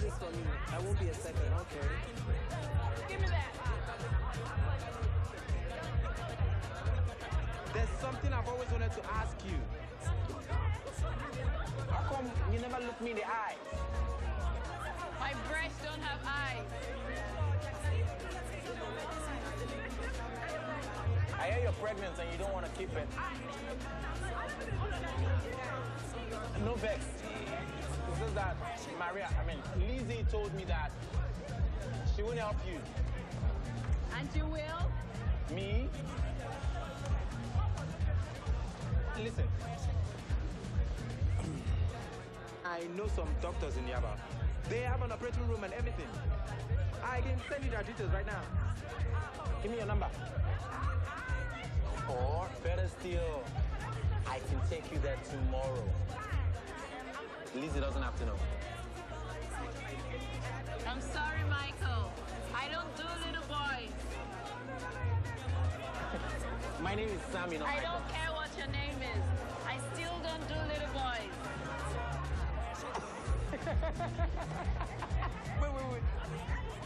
this for me. I won't be a second, okay? Give me that. There's something I've always wanted to ask you. How come you never look me in the eye? My breasts don't have eyes. I hear you're pregnant and you don't want to keep it. No vex. It's just that Lizzie told me that she won't help you. And you will? Me? Listen. I know some doctors in Yaba. They have an operating room and everything. I can send you their details right now. Give me your number. Or, better still, I can take you there tomorrow. Lizzie doesn't have to know. I'm sorry, Michael. I don't do little boys. My name is Sammy, not I Michael. don't care what your name is. I still don't do little boys. Wait.